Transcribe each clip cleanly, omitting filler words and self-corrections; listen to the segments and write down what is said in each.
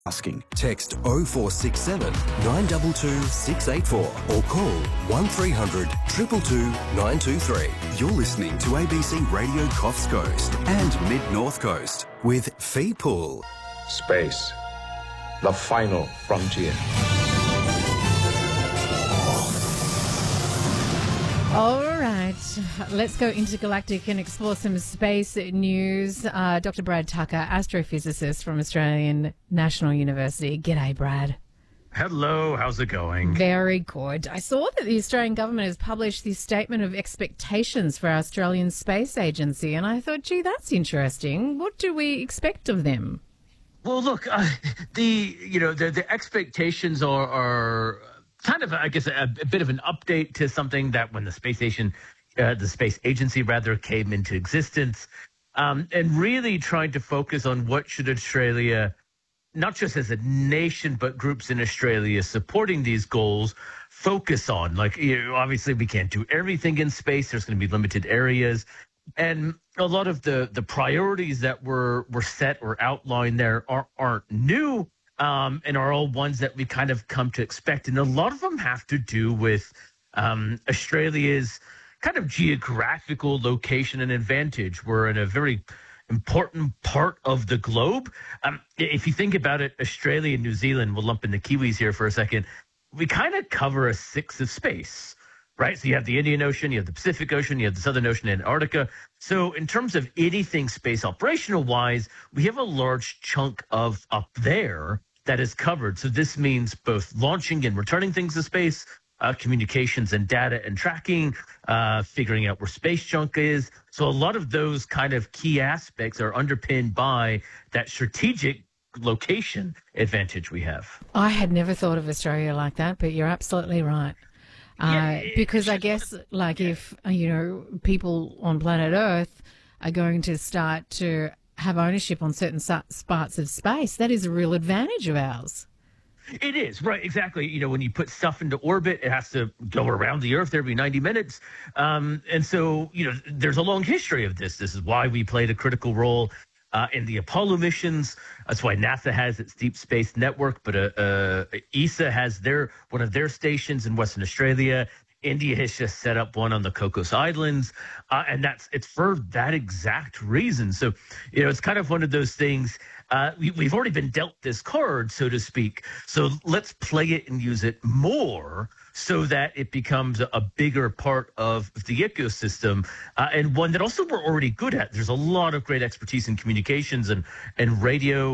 Asking. Text 0467 922 684 or call 1300 222 923. You're listening to ABC Radio Coffs Coast and Mid-North Coast with Fee Pool. Space, the final frontier. All right, let's go intergalactic and explore some space news. Dr. Brad Tucker, astrophysicist from Australian National University. G'day, Brad. Hello, how's it going? Very good. I saw that the Australian government has published this statement of expectations for our Australian Space Agency, and I thought, gee, that's interesting. What do we expect of them? Well, look, the expectations are kind of, I guess, a bit of an update to something that when the Space Agency came into existence, and really trying to focus on what should Australia, not just as a nation, but groups in Australia supporting these goals, focus on. Like, obviously we can't do everything in space. There's going to be limited areas. And a lot of the priorities that were set or outlined there aren't new. And are all ones that we kind of come to expect. And a lot of them have to do with Australia's kind of geographical location and advantage. We're in a very important part of the globe. If you think about it, Australia and New Zealand, we'll lump in the Kiwis here for a second, we kind of cover a sixth of space, right? So you have the Indian Ocean, you have the Pacific Ocean, you have the Southern Ocean, Antarctica. So in terms of anything space operational-wise, we have a large chunk of up there that is covered. So this means both launching and returning things to space, communications and data and tracking, figuring out where space junk is. So a lot of those kind of key aspects are underpinned by that strategic location advantage we have. I had never thought of Australia like that, but you're absolutely right. Because I guess, like, if, people on planet Earth are going to start to have ownership on certain parts of space, that is a real advantage of ours. It is, right, exactly. When you put stuff into orbit, it has to go around the Earth every 90 minutes. And so, there's a long history of this. This is why we played a critical role in the Apollo missions. That's why NASA has its Deep Space Network, but ESA has one of their stations in Western Australia. India has just set up one on the Cocos Islands, and it's for that exact reason. So, it's kind of one of those things. We've already been dealt this card, so to speak. So let's play it and use it more so that it becomes a bigger part of the ecosystem, and one that also we're already good at. There's a lot of great expertise in communications and radio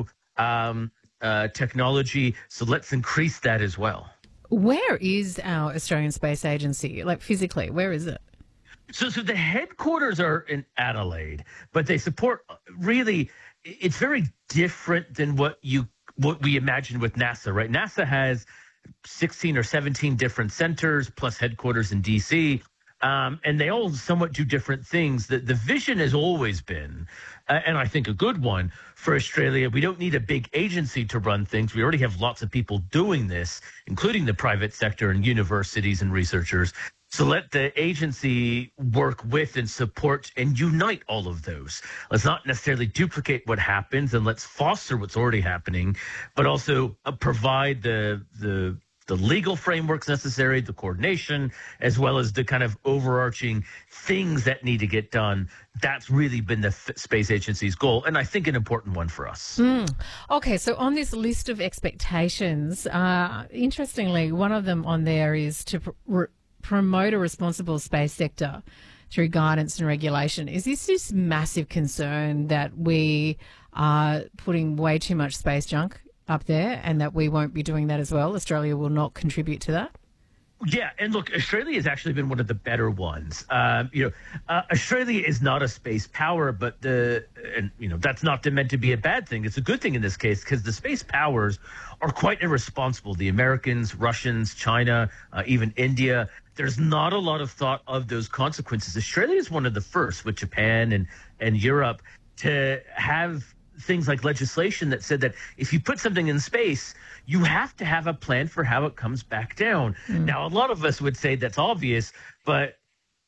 technology. So let's increase that as well. Where is our Australian Space Agency? Like, physically, where is it? So the headquarters are in Adelaide, but they support really. It's very different than what we imagine with NASA, right? NASA has 16 or 17 different centers plus headquarters in DC, and they all somewhat do different things. The vision has always been, and I think a good one for Australia, we don't need a big agency to run things. We already have lots of people doing this, including the private sector and universities and researchers. So let the agency work with and support and unite all of those. Let's not necessarily duplicate what happens, and let's foster what's already happening, but also provide the legal frameworks necessary, the coordination, as well as the kind of overarching things that need to get done. That's really been the space agency's goal, and I think an important one for us. Okay, so on this list of expectations, interestingly, one of them on there is to promote a responsible space sector through guidance and regulation. Is this massive concern that we are putting way too much space junk up there and that we won't be doing that as well? Australia will not contribute to that? Yeah, and look, Australia has actually been one of the better ones. Australia is not a space power, but that's not meant to be a bad thing. It's a good thing in this case because the space powers are quite irresponsible. The Americans, Russians, China, even India. There's not a lot of thought of those consequences. Australia is one of the first, with Japan and Europe, to have things like legislation that said that if you put something in space, you have to have a plan for how it comes back down. Now, a lot of us would say that's obvious, but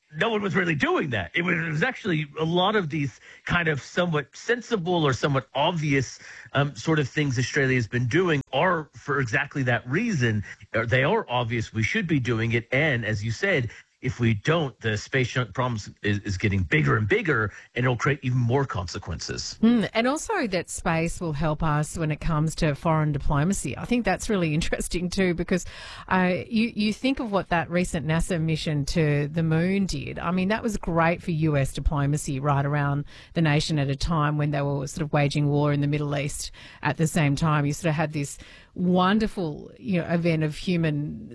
no one was really doing that. It was actually a lot of these kind of somewhat sensible or somewhat obvious sort of things Australia has been doing are for exactly that reason. They are obvious. We should be doing it. And as you said, if we don't, the space junk problem is getting bigger and bigger, and it'll create even more consequences. And also that space will help us when it comes to foreign diplomacy. I think that's really interesting too, because you think of what that recent NASA mission to the moon did. I mean, that was great for US diplomacy right around the nation at a time when they were sort of waging war in the Middle East at the same time. You sort of had this wonderful, event of human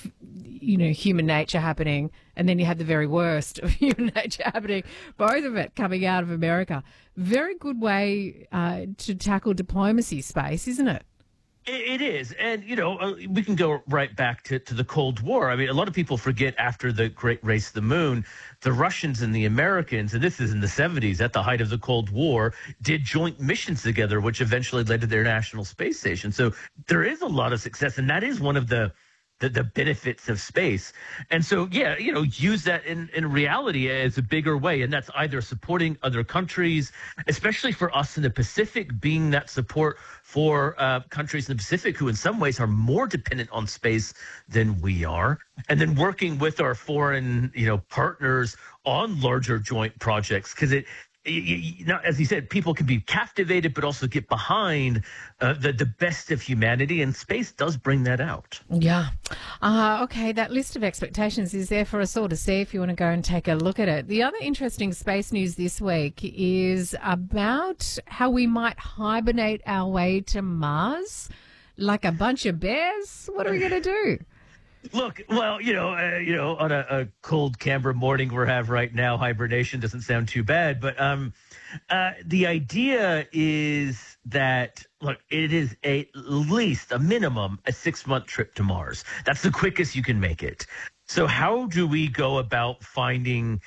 nature happening, and then you had the very worst of human nature happening, both of it coming out of America. Very good way to tackle diplomacy space, isn't it? It is. And, we can go right back to the Cold War. I mean, a lot of people forget after the Great Race to the Moon, the Russians and the Americans, and this is in the 70s at the height of the Cold War, did joint missions together, which eventually led to their National Space Station. So there is a lot of success, and that is one of the benefits of space. And so, use that in reality as a bigger way. And that's either supporting other countries, especially for us in the Pacific, being that support for countries in the Pacific who in some ways are more dependent on space than we are. And then working with our foreign, partners on larger joint projects, because as you said, people can be captivated, but also get behind the best of humanity, and space does bring that out. Yeah. Okay, that list of expectations is there for us all to see if you want to go and take a look at it. The other interesting space news this week is about how we might hibernate our way to Mars like a bunch of bears. What are we going to do? Look, well, on a cold Canberra morning we have right now, hibernation doesn't sound too bad. But the idea is that, look, it is at least a minimum a 6-month trip to Mars. That's the quickest you can make it. So how do we go about finding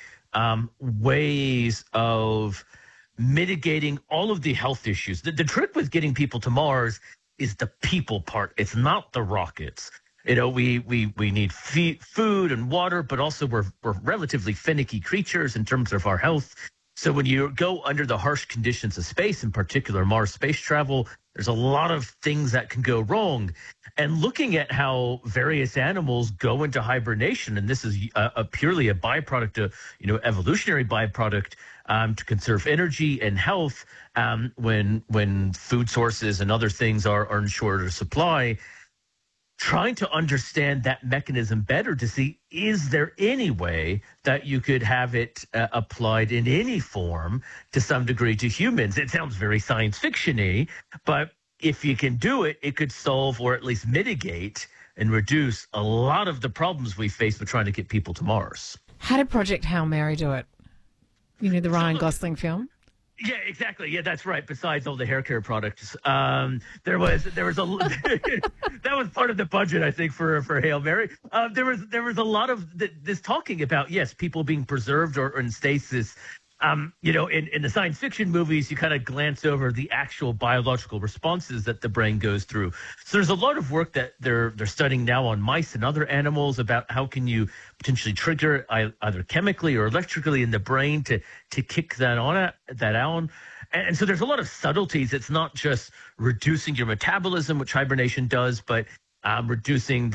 ways of mitigating all of the health issues? The trick with getting people to Mars is the people part. It's not the rockets. We need food and water, but also we're relatively finicky creatures in terms of our health. So when you go under the harsh conditions of space, in particular Mars space travel, there's a lot of things that can go wrong. And looking at how various animals go into hibernation, and this is purely a byproduct, evolutionary byproduct to conserve energy and health when food sources and other things are in shorter supply. Trying to understand that mechanism better to see, is there any way that you could have it applied in any form to some degree to humans? It sounds very science fiction-y, but if you can do it, it could solve or at least mitigate and reduce a lot of the problems we face with trying to get people to Mars. How did Project Hail Mary do it? The Ryan Gosling film? Yeah, exactly. Yeah, that's right. Besides all the hair care products, there was a that was part of the budget, I think, for Hail Mary. There was a lot of this talking about, yes, people being preserved or in stasis. In the science fiction movies, you kind of glance over the actual biological responses that the brain goes through. So there's a lot of work that they're studying now on mice and other animals about how can you potentially trigger either chemically or electrically in the brain to kick that on. And so there's a lot of subtleties. It's not just reducing your metabolism, which hibernation does, but reducing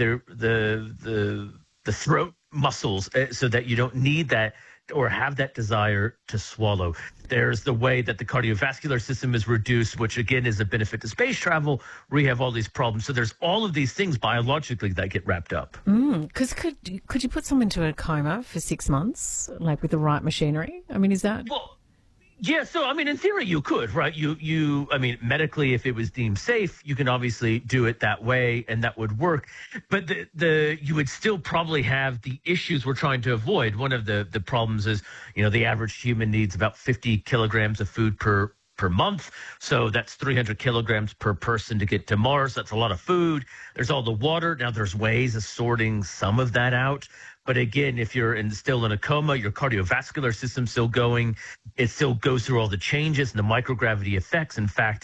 the throat muscles so that you don't need that or have that desire to swallow. There's the way that the cardiovascular system is reduced, which again is a benefit to space travel, where you have all these problems. So there's all of these things biologically that get wrapped up. Because could you put someone into a coma for 6 months, like with the right machinery? I mean, is that... Well, yeah, so, I mean, in theory, you could, right? I mean, medically, if it was deemed safe, you can obviously do it that way, and that would work. But you would still probably have the issues we're trying to avoid. One of the problems is, the average human needs about 50 kilograms of food per month. So that's 300 kilograms per person to get to Mars. That's a lot of food. There's all the water. Now, there's ways of sorting some of that out. But again, if you're still in a coma, your cardiovascular system's still going. It still goes through all the changes and the microgravity effects. In fact,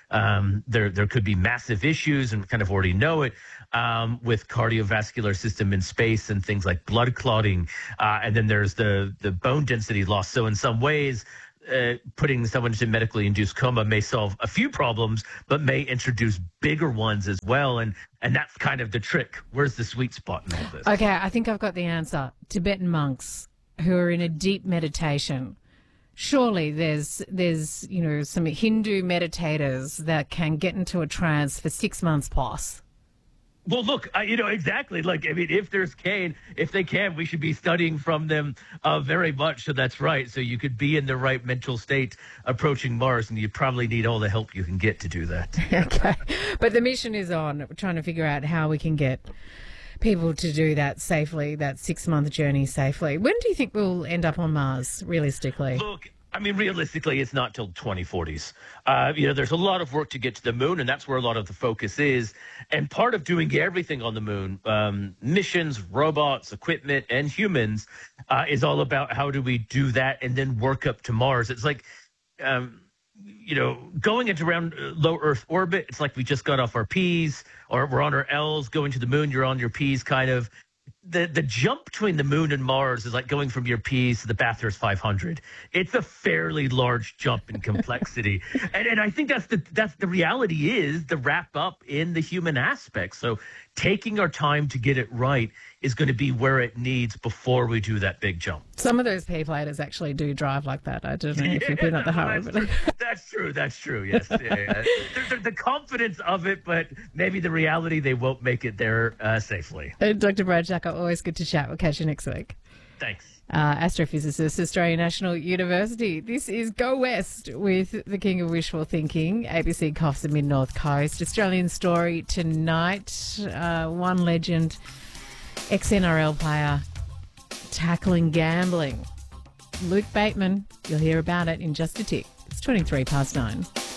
There could be massive issues, and we kind of already know it, with cardiovascular system in space and things like blood clotting. And then there's the bone density loss. So in some ways, putting someone into medically induced coma may solve a few problems, but may introduce bigger ones as well. And that's kind of the trick. Where's the sweet spot in all this? Okay, I think I've got the answer. Tibetan monks who are in a deep meditation. Surely there's some Hindu meditators that can get into a trance for 6 months plus. Well, look, exactly. Like, I mean, if they can, we should be studying from them very much. So that's right. So you could be in the right mental state approaching Mars, and you probably need all the help you can get to do that. Okay. But the mission is on. We're trying to figure out how we can get people to do that safely, that 6-month journey safely. When do you think we'll end up on Mars, realistically? Look, I mean, realistically, it's not till 2040s. There's a lot of work to get to the moon, and that's where a lot of the focus is. And part of doing everything on the moon, missions, robots, equipment, and humans, is all about how do we do that and then work up to Mars. It's like, going into around low Earth orbit, it's like we just got off our P's, or we're on our L's. Going to the moon, you're on your P's, kind of. The jump between the moon and Mars is like going from your P's to the Bathurst 500. It's a fairly large jump in complexity, and I think that's the reality is the wrap up in the human aspect. So taking our time to get it right is going to be where it needs before we do that big jump. Some of those P-platers actually do drive like that. I don't know if you've been at the hurry. That's true. Yes. Yeah. The confidence of it, but maybe the reality they won't make it there safely. Dr. Brad Tucker, always good to chat. We'll catch you next week. Thanks. Astrophysicist, Australian National University. This is Go West with the King of Wishful Thinking. ABC coughs the Mid-North Coast. Australian story tonight. One legend, ex-NRL player, tackling gambling. Luke Bateman. You'll hear about it in just a tick. It's 9:23.